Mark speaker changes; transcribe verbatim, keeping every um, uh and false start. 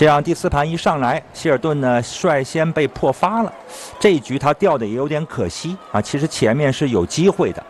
Speaker 1: 这样第四盘一上来，希尔顿呢率先被破发了，这一局他掉的也有点可惜啊。其实前面是有机会的，